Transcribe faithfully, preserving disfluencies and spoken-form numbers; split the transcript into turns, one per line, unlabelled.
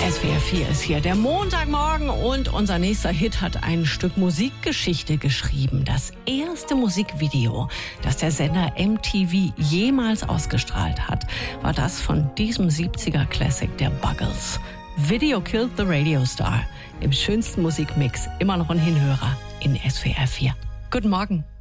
S W R vier ist hier der Montagmorgen und unser nächster Hit hat ein Stück Musikgeschichte geschrieben. Das erste Musikvideo, das der Sender M T V jemals ausgestrahlt hat, war das von diesem siebziger Classic der Buggles. Video Killed the Radio Star. Im schönsten Musikmix immer noch ein Hinhörer in S W R vier. Guten Morgen.